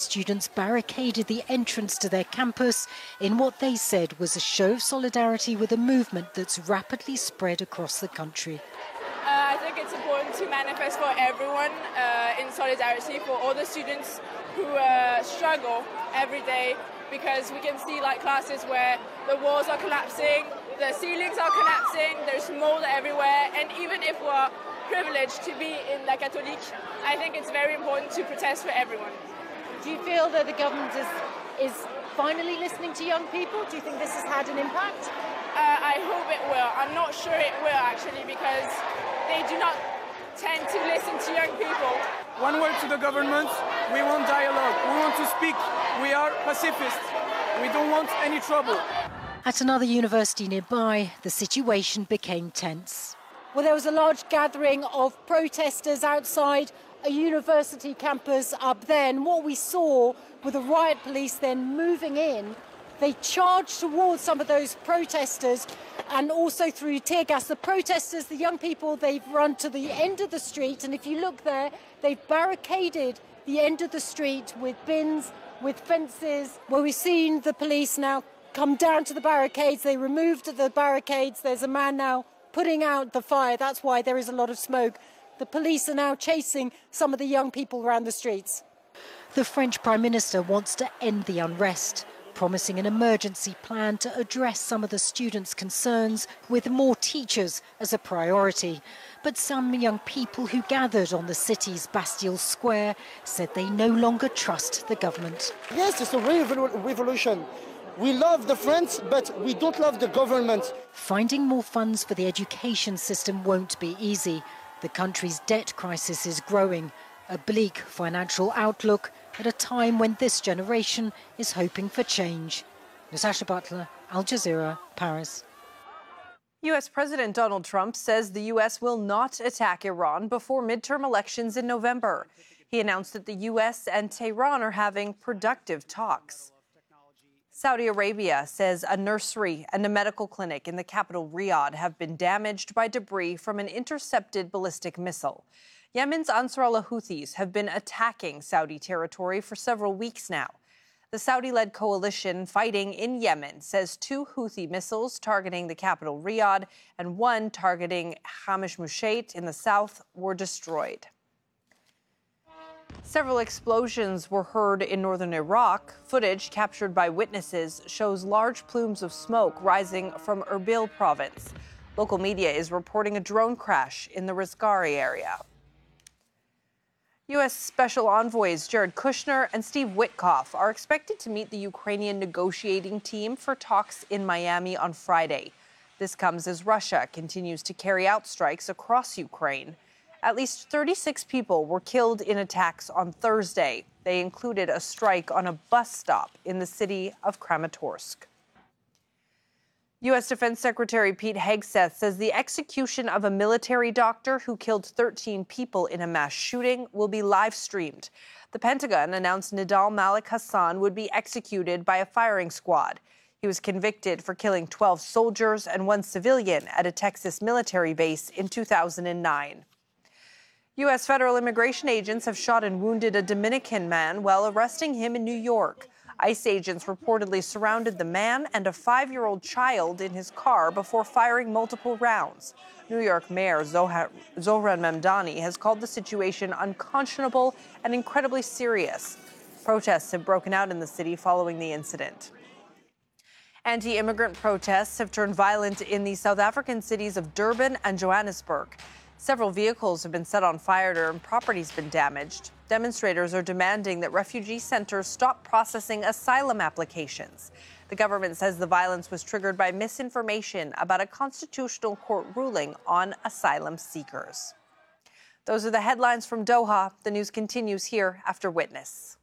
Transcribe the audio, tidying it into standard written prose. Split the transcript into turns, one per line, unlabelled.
students barricaded the entrance to their campus in what they said was a show of solidarity with a movement that's rapidly spread across the country.
I think it's important to manifest for everyone in solidarity for all the students who struggle every day, because we can see like classes where the walls are collapsing, the ceilings are collapsing, there's mold everywhere, and even if we're privileged to be in La Catholique, I think it's very important to protest for everyone.
Do you feel that the government is finally listening to young people? Do you think this has had an impact?
I hope it will. I'm not sure it will actually, because they do not tend to listen to young people.
One word to the government: we want dialogue, we want to speak, we are pacifists, we don't want any trouble.
At another university nearby, the situation became tense.
Well, there was a large gathering of protesters outside a university campus up there, and what we saw with the riot police then moving in, they charged towards some of those protesters and also through tear gas. The protesters, the young people, they've run to the end of the street, and if you look there, they've barricaded the end of the street with bins, with fences. Well, we've seen the police now come down to the barricades. They removed the barricades. There's a man now putting out the fire. That's why there is a lot of smoke. The police are now chasing some of the young people around the streets.
The French Prime Minister wants to end the unrest, promising an emergency plan to address some of the students' concerns with more teachers as a priority. But some young people who gathered on the city's Bastille Square said they no longer trust the government.
Yes, it's a real revolution. We love the French, but we don't love the government.
Finding more funds for the education system won't be easy. The country's debt crisis is growing, a bleak financial outlook at a time when this generation is hoping for change. Natasha Butler, Al Jazeera, Paris.
U.S. President Donald Trump says the U.S. will not attack Iran before midterm elections in November. He announced that the U.S. and Tehran are having productive talks. Saudi Arabia says a nursery and a medical clinic in the capital Riyadh have been damaged by debris from an intercepted ballistic missile. Yemen's Ansar al-Houthis have been attacking Saudi territory for several weeks now. The Saudi-led coalition fighting in Yemen says 2 Houthi missiles targeting the capital Riyadh and 1 targeting Hamish Musheit in the south were destroyed. Several explosions were heard in northern Iraq. Footage captured by witnesses shows large plumes of smoke rising from Erbil province. Local media is reporting a drone crash in the Rizgari area. U.S. Special Envoys Jared Kushner and Steve Witkoff are expected to meet the Ukrainian negotiating team for talks in Miami on Friday. This comes as Russia continues to carry out strikes across Ukraine. At least 36 people were killed in attacks on Thursday. They included a strike on a bus stop in the city of Kramatorsk. U.S. Defense Secretary Pete Hegseth says the execution of a military doctor who killed 13 people in a mass shooting will be live-streamed. The Pentagon announced Nidal Malik Hassan would be executed by a firing squad. He was convicted for killing 12 soldiers and 1 civilian at a Texas military base in 2009. U.S. federal immigration agents have shot and wounded a Dominican man while arresting him in New York. ICE agents reportedly surrounded the man and a 5-year-old child in his car before firing multiple rounds. New York Mayor Zohran Mamdani has called the situation unconscionable and incredibly serious. Protests have broken out in the city following the incident. Anti-immigrant protests have turned violent in the South African cities of Durban and Johannesburg. Several vehicles have been set on fire and property's been damaged. Demonstrators are demanding that refugee centers stop processing asylum applications. The government says the violence was triggered by misinformation about a constitutional court ruling on asylum seekers. Those are the headlines from Doha. The news continues here after Witness.